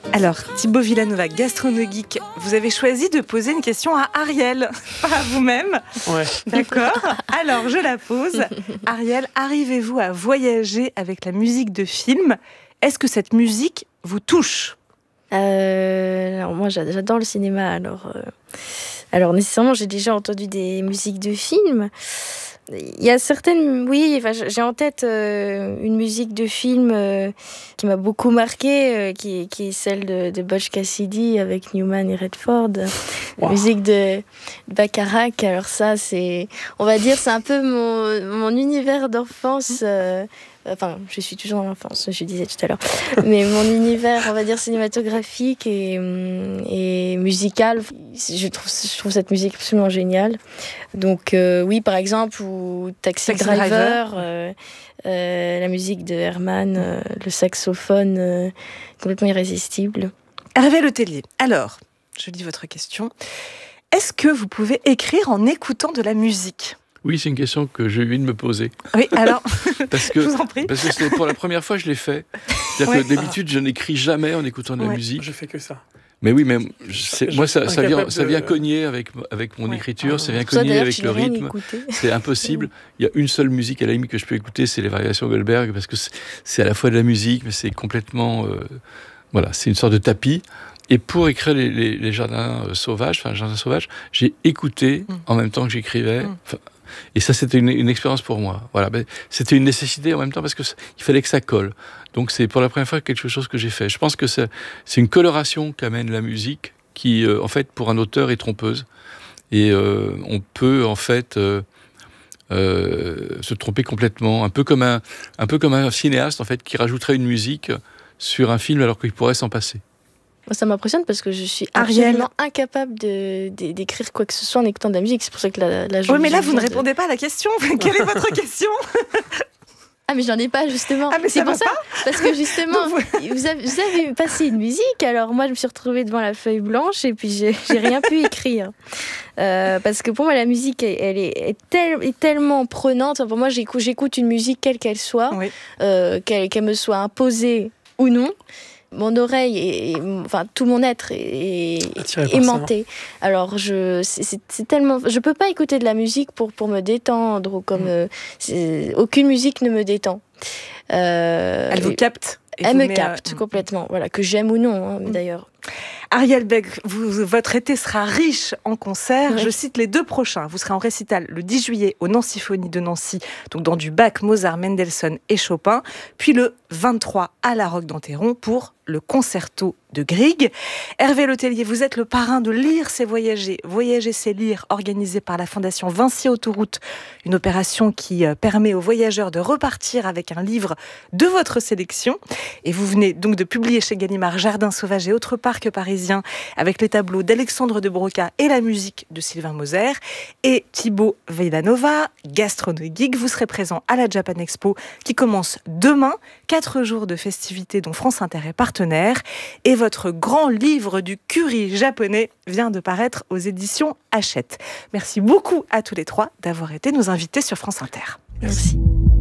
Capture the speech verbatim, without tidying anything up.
Alors, Thibaut Villanova, gastronogeek, vous avez choisi de poser une question à Ariel, pas à vous-même. Ouais. D'accord. Alors, je la pose. Ariel, arrivez-vous à voyager avec la musique de film ? Est-ce que cette musique vous touche ? euh, alors moi, j'adore le cinéma. Alors, euh, alors nécessairement, j'ai déjà entendu des musiques de films. Il y a certaines, oui, enfin, j'ai en tête euh, une musique de film euh, qui m'a beaucoup marquée, euh, qui, qui est celle de, de Butch Cassidy avec Newman et Redford. Wow. La musique de Bacharach. Alors ça, c'est, on va dire, c'est un peu mon, mon univers d'enfance. Euh, Enfin, je suis toujours dans l'enfance, je disais tout à l'heure. Mais mon univers, on va dire, cinématographique et, et musical, je trouve, je trouve cette musique absolument géniale. Donc, euh, oui, par exemple, ou Taxi, Taxi Driver, Driver. Euh, euh, la musique de Herman, euh, le saxophone, euh, complètement irrésistible. Hervé Letellier, alors, je lis votre question. Est-ce que vous pouvez écrire en écoutant de la musique ? Oui, c'est une question que j'ai envie de me poser. Oui, alors, parce que, je vous en prie. Parce que c'est pour la première fois que je l'ai fait. C'est-à-dire ouais. que d'habitude, je n'écris jamais en écoutant de la ouais. musique. Je fais que ça. Mais oui, mais c'est, moi, ça, ça, vient, de... ça vient cogner avec, avec mon ouais. écriture, ah, ça vient ça, cogner avec le rythme. Écouté. C'est impossible. Il y a une seule musique à la limite que je peux écouter, c'est les variations Goldberg, parce que c'est, c'est à la fois de la musique, mais c'est complètement... Euh, voilà, c'est une sorte de tapis. Et pour écrire les, les, les jardins sauvages, enfin, jardins sauvages, j'ai écouté mm. en même temps que j'écrivais. Mm. Et ça, c'était une, une expérience pour moi. Voilà, ben, c'était une nécessité en même temps parce que il fallait que ça colle. Donc c'est pour la première fois quelque chose que j'ai fait. Je pense que c'est, c'est une coloration qu'amène la musique qui, euh, en fait, pour un auteur, est trompeuse. Et euh, on peut en fait euh, euh, se tromper complètement, un peu comme un, un peu comme un cinéaste en fait qui rajouterait une musique sur un film alors qu'il pourrait s'en passer. Ça m'impressionne parce que je suis absolument incapable de, de, d'écrire quoi que ce soit en écoutant de la musique. C'est pour ça que la, la Oui, mais là, vous ne de... répondez pas à la question. Quelle est votre question ? Ah, mais j'en ai pas, justement. Ah, mais c'est ça pour va ça, pas parce que justement, vous... Vous, avez, vous avez passé une musique, alors moi, je me suis retrouvée devant la feuille blanche et puis j'ai, j'ai rien pu écrire. Euh, parce que pour moi, la musique, elle, elle est, est, tel, est tellement prenante. Pour moi, j'écoute, j'écoute une musique quelle qu'elle soit, oui. euh, qu'elle, qu'elle me soit imposée ou non. Mon oreille et, et enfin tout mon être est, est aimanté. Alors je c'est, c'est, c'est tellement je peux pas écouter de la musique pour pour me détendre ou comme mmh. euh, c'est, aucune musique ne me détend. Euh, Elle vous capte. Elle me capte à... complètement. Voilà, que j'aime ou non hein, mmh. d'ailleurs. Ariel Begg, vous, votre été sera riche en concerts. Oui. Je cite les deux prochains. Vous serez en récital le dix juillet au Nancyphonie de Nancy, donc dans du Bach, Mozart, Mendelssohn et Chopin. Puis le vingt-trois à la Roque d'Enterron pour le concerto de Grieg. Hervé Letellier, vous êtes le parrain de Lire, c'est voyager. Voyager, c'est lire, organisé par la Fondation Vinci Autoroute. Une opération qui permet aux voyageurs de repartir avec un livre de votre sélection. Et vous venez donc de publier chez Gallimard Jardins sauvages et autres parcs parisiens avec les tableaux d'Alexandre de Broca et la musique de Sylvain Moser. Et Thibaut Villanova, gastronogeek, vous serez présent à la Japan Expo qui commence demain. Quatre jours de festivités dont France Inter est partenaire. Et votre grand livre du curry japonais vient de paraître aux éditions Hachette. Merci beaucoup à tous les trois d'avoir été nos invités sur France Inter. Merci.